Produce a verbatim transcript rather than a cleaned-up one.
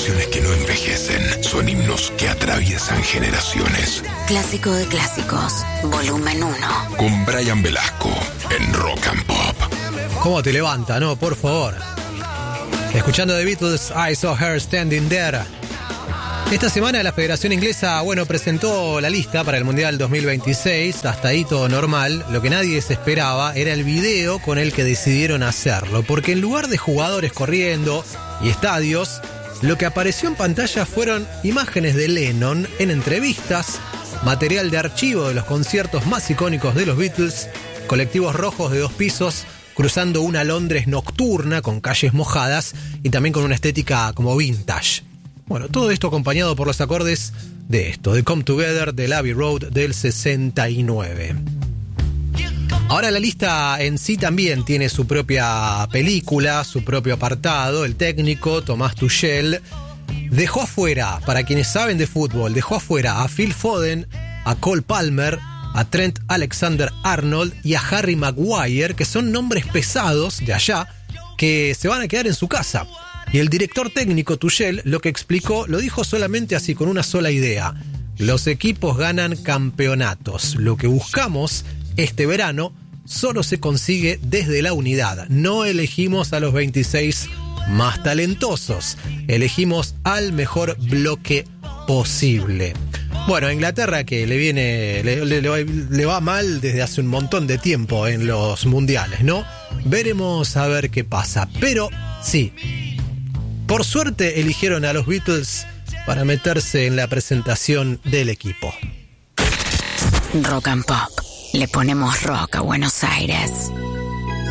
canciones que no envejecen, son himnos que atraviesan generaciones. Clásico de clásicos, volumen uno. Con Brian Velasco en Rock and Pop. ¿Cómo te levanta, no? Por favor. Escuchando The Beatles, I Saw Her Standing There. Esta semana la Federación Inglesa, bueno, presentó la lista para el Mundial dos mil veintiséis. Hasta ahí todo normal. Lo que nadie se esperaba era el video con el que decidieron hacerlo. Porque en lugar de jugadores corriendo y estadios, lo que apareció en pantalla fueron imágenes de Lennon en entrevistas, material de archivo de los conciertos más icónicos de los Beatles, colectivos rojos de dos pisos cruzando una Londres nocturna con calles mojadas y también con una estética como vintage. Bueno, todo esto acompañado por los acordes de esto, de Come Together del Abbey Road del sesenta y nueve. Ahora la lista en sí también tiene su propia película, su propio apartado. El técnico, Thomas Tuchel, dejó afuera, para quienes saben de fútbol, dejó afuera a Phil Foden, a Cole Palmer, a Trent Alexander-Arnold y a Harry Maguire, que son nombres pesados de allá, que se van a quedar en su casa. Y el director técnico Tuchel lo que explicó, lo dijo solamente así, con una sola idea. Los equipos ganan campeonatos. Lo que buscamos este verano solo se consigue desde la unidad. No elegimos a los veintiséis más talentosos. Elegimos al mejor bloque posible. Bueno, a Inglaterra, que le viene le, le, le va mal desde hace un montón de tiempo en los mundiales, ¿no? Veremos a ver qué pasa. Pero sí, por suerte eligieron a los Beatles para meterse en la presentación del equipo. Rock and Pop. Le ponemos rock a Buenos Aires.